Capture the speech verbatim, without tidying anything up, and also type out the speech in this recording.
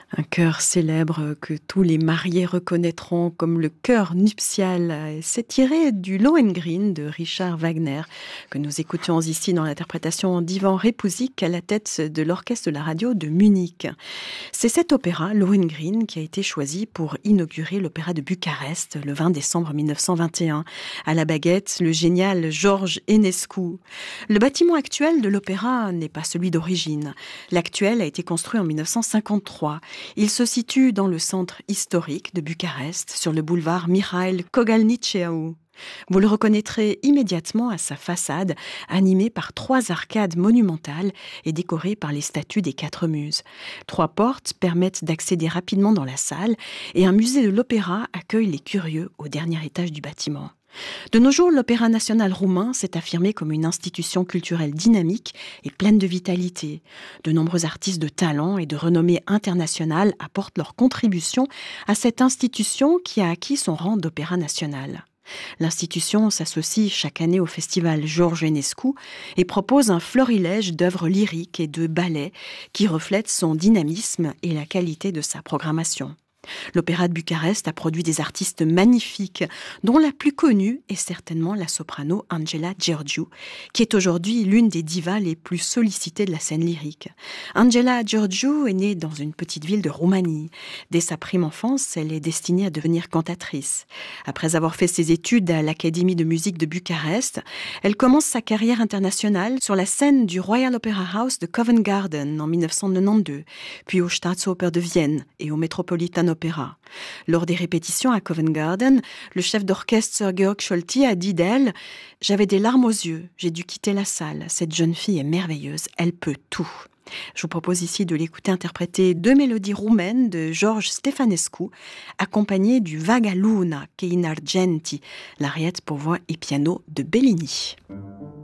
Un chœur célèbre que tous les mariés reconnaîtront comme le chœur nuptial. C'est tiré du Lohengrin de Richard Wagner, que nous écoutions ici dans l'interprétation d'Ivan Repusic à la tête de l'orchestre de la radio de Munich. C'est cet opéra, Lohengrin, qui a été choisi pour inaugurer l'opéra de Bucarest le vingt décembre mille neuf cent vingt et un. À la baguette, le génial George Enescu. Le bâtiment actuel de l'opéra n'est pas celui d'origine. L'actuel a été construit en mille neuf cent cinquante-trois. Il se situe dans le centre historique de Bucarest, sur le boulevard Mihail Kogalniceau. Vous le reconnaîtrez immédiatement à sa façade, animée par trois arcades monumentales et décorée par les statues des quatre muses. Trois portes permettent d'accéder rapidement dans la salle et un musée de l'opéra accueille les curieux au dernier étage du bâtiment. De nos jours, l'Opéra national roumain s'est affirmé comme une institution culturelle dynamique et pleine de vitalité. De nombreux artistes de talent et de renommée internationale apportent leur contribution à cette institution qui a acquis son rang d'opéra national. L'institution s'associe chaque année au festival George Enescu et propose un florilège d'œuvres lyriques et de ballets qui reflètent son dynamisme et la qualité de sa programmation. L'Opéra de Bucarest a produit des artistes magnifiques, dont la plus connue est certainement la soprano Angela Gheorghiu, qui est aujourd'hui l'une des divas les plus sollicitées de la scène lyrique. Angela Gheorghiu est née dans une petite ville de Roumanie. Dès sa prime enfance, elle est destinée à devenir cantatrice. Après avoir fait ses études à l'Académie de musique de Bucarest, elle commence sa carrière internationale sur la scène du Royal Opera House de Covent Garden en mille neuf cent quatre-vingt-douze, puis au Staatsoper de Vienne et au Metropolitan Opera. Lors des répétitions à Covent Garden, le chef d'orchestre Sir Georg Scholti a dit d'elle « J'avais des larmes aux yeux, j'ai dû quitter la salle. Cette jeune fille est merveilleuse, elle peut tout. » Je vous propose ici de l'écouter interpréter deux mélodies roumaines de George Stefanescu, accompagnées du Vaga Luna che in argenti, l'ariette pour voix et piano de Bellini.